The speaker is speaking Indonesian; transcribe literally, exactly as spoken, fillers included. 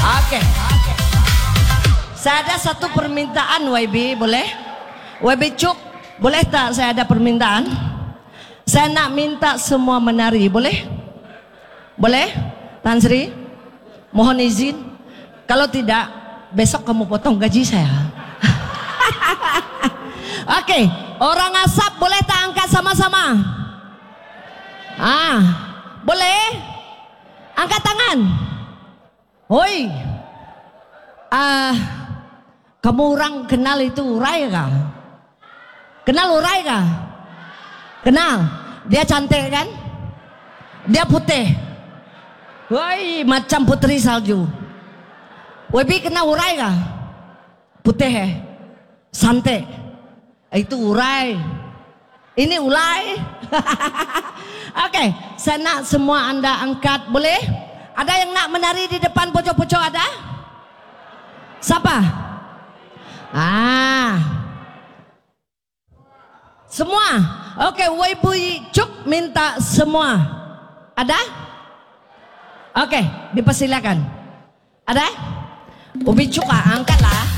Oke. Saya ada satu permintaan Y B, boleh? Y B Cuk, boleh tak saya ada permintaan? Saya nak minta semua menari, boleh? Boleh? Tan Sri, mohon izin. Kalau tidak, besok kamu potong gaji saya. Oke, orang asap boleh tak angkat sama-sama? Ah, boleh? Angkat tangan. Hoi. Ah, kamu orang kenal itu Urai kah? Kenal Urai kah? Kenal. Dia cantik kan? Dia putih. Woi, macam putri salju. Webi kenal Urai kah? Putih eh? Santai. Itu Urai. Ini Ulai. Oke, saya nak semua anda angkat, boleh? Ada yang nak menari di depan pojok-pojok ada? Siapa? Ah, semua. Oke, Wibu Cuk minta semua. Ada? Oke, dipersilakan. Ada? Ubi Cuk, angkatlah.